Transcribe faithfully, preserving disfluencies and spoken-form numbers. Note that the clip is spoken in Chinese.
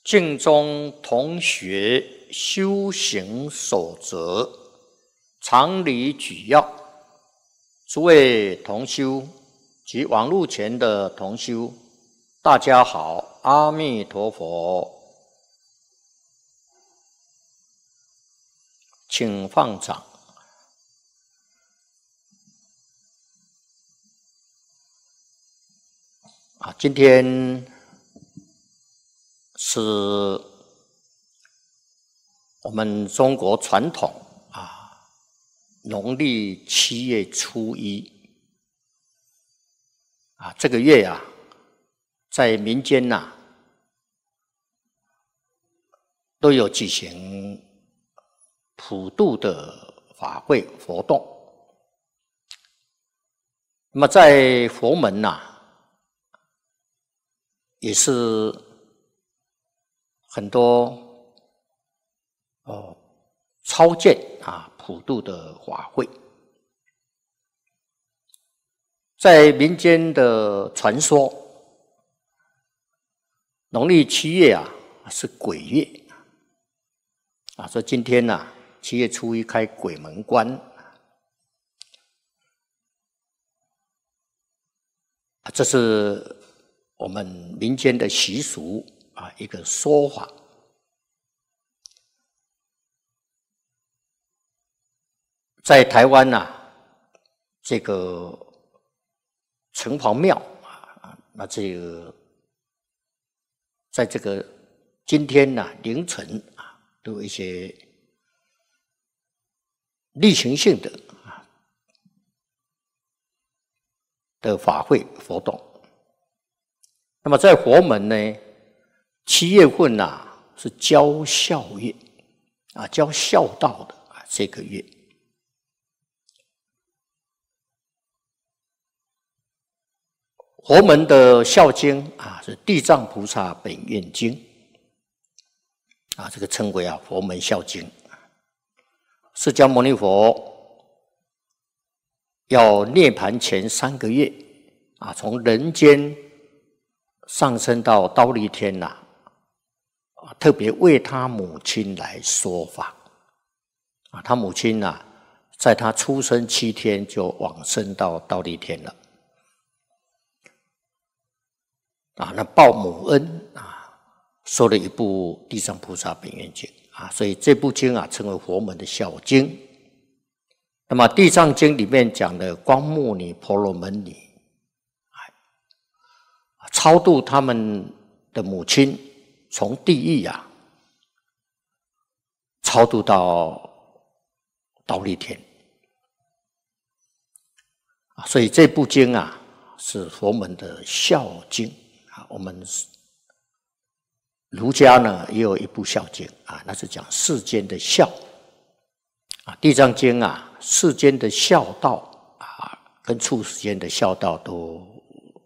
净宗同学修行守则常理举要，诸位同修及网络前的同修，大家好，阿弥陀佛。请放掌。啊，今天是我们中国传统啊，农历七月初一啊，这个月啊，在民间呐、啊，都有举行普渡的法会活动。那么在佛门呐、啊，也是很多哦超荐啊普渡的法会。在民间的传说，农历七月啊是鬼月啊，说今天呐、啊、七月初一开鬼门关啊，这是我们民间的习俗啊，一个说法。在台湾呐、啊，这个城隍庙啊，那这个在这个今天呐、啊、凌晨啊，都有一些例行性的啊的法会活动。那么在佛门呢，七月份啊是教孝月啊，教孝道的啊这个月。佛门的孝经啊是《地藏菩萨本愿经》啊，这个称为啊佛门孝经。释迦牟尼佛要涅槃前三个月啊，从人间上升到忉利天呐、啊，特别为他母亲来说法啊，他母亲呐、啊，在他出生七天就往生到忉利天了啊，那报母恩啊，说了一部《地藏菩萨本愿经》啊，所以这部经啊称为佛门的孝经。那么《地藏经》里面讲的光目女、婆罗门女超度他们的母亲，从地狱啊超度到忉利天，所以这部经啊是佛门的孝经啊。我们儒家呢也有一部孝经啊，那是讲世间的孝啊。地藏经啊，世间的孝道啊，跟处世间的孝道都